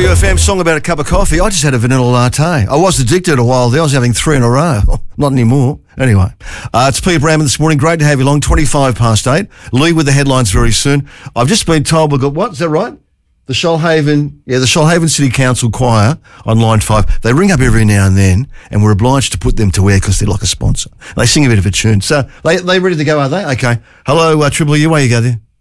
WFM song about a cup of coffee. I just had a vanilla latte. I was addicted a while there. I was having 3 in a row. Not anymore. Anyway, it's Peter Bramman this morning. Great to have you along. 8:25. Lee with the headlines very soon. I've just been told we've got what? Is that right? The Shoalhaven City Council Choir on line 5. They ring up every now and then, and we're obliged to put them to air because they're like a sponsor. They sing a bit of a tune. So they ready to go, are they? Okay. Hello, Triple U. Where you go there?